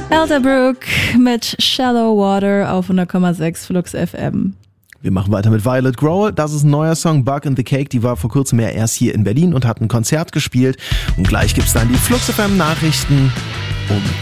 Elderbrook mit Shallow Water auf 100,6 Flux FM. Wir machen weiter mit Violet Grohl. Das ist ein neuer Song, Bug in the Cake. Die war vor kurzem ja erst hier in Berlin und hat ein Konzert gespielt. Und gleich gibt's dann die Flux FM Nachrichten um